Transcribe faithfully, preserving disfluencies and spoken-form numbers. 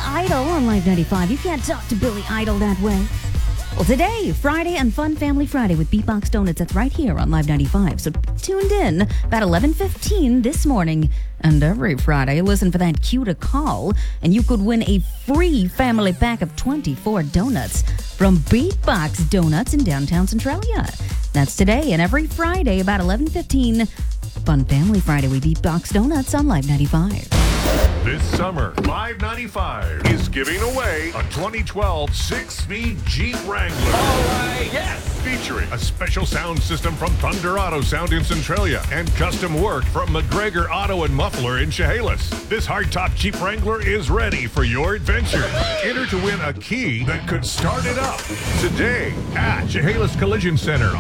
Idol on Live ninety-five. You can't talk to Billy Idol that way. Well, today, Friday and Fun Family Friday with Beatbox Donuts. That's right here on Live ninety-five. So tuned in about eleven fifteen this morning. And every Friday, listen for that cue to call, and you could win a free family pack of twenty-four donuts from Beatbox Donuts in downtown Centralia. That's today and every Friday about eleven fifteen. Fun Family Friday with Beatbox Donuts on Live ninety-five. This summer, Live ninety-five is giving away a twenty twelve six-speed Jeep Wrangler. All right, yes! Featuring a special sound system from Thunder Auto Sound in Centralia and custom work from McGregor Auto and Muffler in Chehalis. This hardtop Jeep Wrangler is ready for your adventure. Enter to win a key that could start it up today at Chehalis Collision Center.